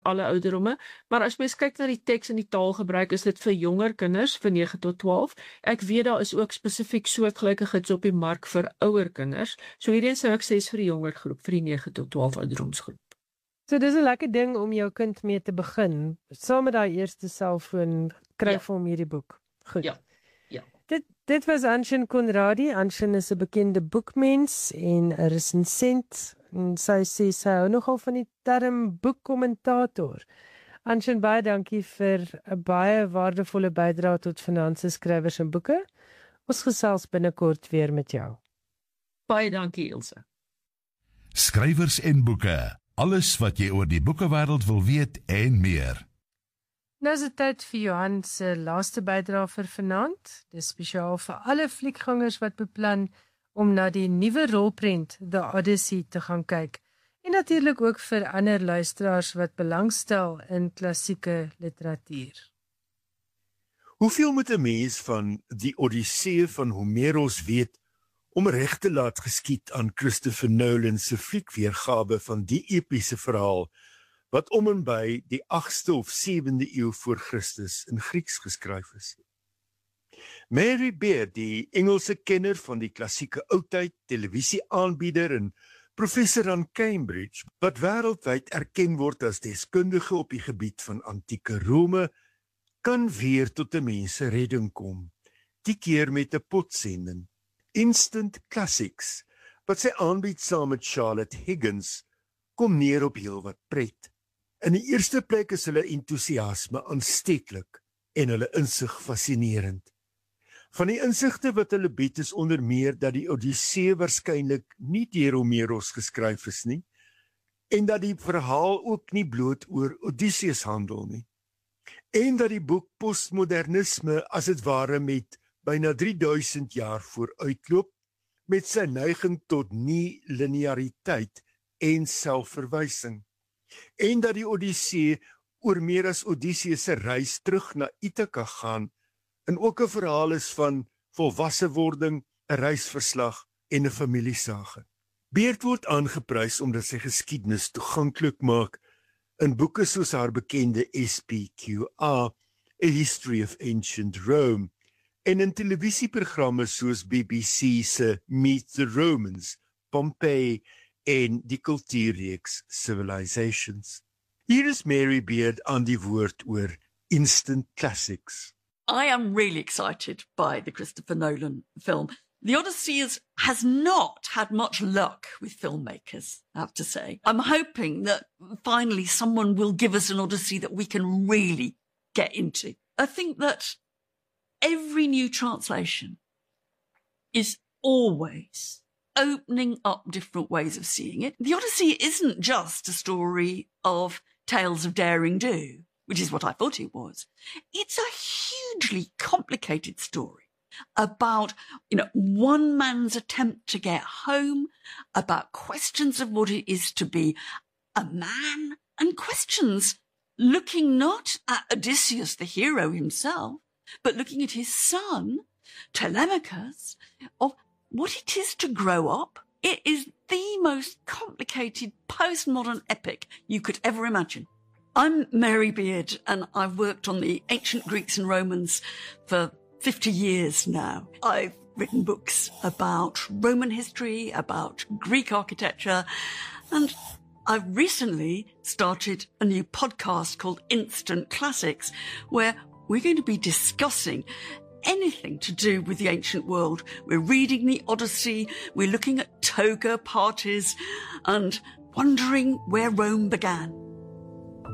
alle ouderdomme, maar as mens kyk na die teks en die taalgebruik, is dit vir jonger kinders, vir 9 tot 12. Ek weet daar is ook spesifiek soortgelyke gids op die mark vir ouer kinders, so hierdie sou ek sê is vir die jonger groep, vir die 9 tot 12 ouderdomsgroep. So dis 'n lekker ding om jou kind mee te begin, saam met daai eerste selfoon, kry vir hom hierdie boek. Goed. Ja. Dit was Anshin Conradie. Anshin is 'n bekende boekmens en 'n resensent. En sy sê sy hou nogal van die term boekkommentator. Anshin, baie dankie vir 'n baie waardevolle bydrae tot finansies, skrywers en boeke. Ons gesels binnekort weer met jou. Baie dankie, Ilse. Skrywers en boeke. Alles wat jy oor die boekewêreld wil weet en meer. Nou is dit tyd vir Johan se laaste bydrae vir vanaand. Dis spesiaal vir alle fliekgangers wat beplan om na die nuwe rolprent The Odyssey te gaan kyk. En natuurlik ook vir ander luisteraars wat belangstel in klassieke literatuur. Hoeveel moet 'n mens van die Odyssee van Homeros weet om reg te laat geskied aan Christopher Nolan se fliekweergawe van die epiese verhaal wat om en by die 8ste of 7de eeu voor Christus in Grieks geskryf is? Mary Beard, die Engelse kenner van die klassieke oudheid, televisieaanbieder en professor aan Cambridge, wat wêreldwyd erken word as deskundige op die gebied van antieke Rome, kan weer tot 'n menseredding kom, die keer met 'n potsending. Instant Classics, wat sy aanbied saam met Charlotte Higgins, kom neer op heel wat pret. In die eerste plek is hulle entoesiasme aansteeklik en hulle insig fascinerend. Van die insigte wat hulle bied is onder meer dat die Odyssee waarskynlik nie deur Homeros geskryf is nie, en dat die verhaal ook nie bloot oor Odysseus handel nie, en dat die boek postmodernisme as het ware met byna 3000 jaar vooruitloop, met sy neiging tot nie-lineariteit en selfverwysing, en dat die Odyssee oor meer as Odysseus se reis terug na Ithaka gaan, en ook 'n verhaal is van volwasse wording, 'n reisverslag en 'n familiesage. Beard word aangeprys omdat sy geskiedenis toeganklik maak in boeke soos haar bekende SPQR, A History of Ancient Rome, en in televisieprogramme soos BBC se Meet the Romans, Pompeii en die kultuurreeks Civilizations. Hier is Mary Beard aan die woord oor Instant Classics. I am really excited by the Christopher Nolan film. The Odyssey has not had much luck with filmmakers, I have to say. I'm hoping that finally someone will give us an Odyssey that we can really get into. I think that every new translation is always opening up different ways of seeing it. The Odyssey isn't just a story of tales of daring do, which is what I thought it was. It's a hugely complicated story about, one man's attempt to get home, about questions of what it is to be a man, and questions looking not at Odysseus, the hero himself, but looking at his son, Telemachus, of what it is to grow up. It is the most complicated postmodern epic you could ever imagine. I'm Mary Beard, and I've worked on the ancient Greeks and Romans for 50 years now. I've written books about Roman history, about Greek architecture, and I've recently started a new podcast called Instant Classics, where we're going to be discussing anything to do with the ancient world. We're reading the Odyssey, we're looking at toga parties, and wondering where Rome began.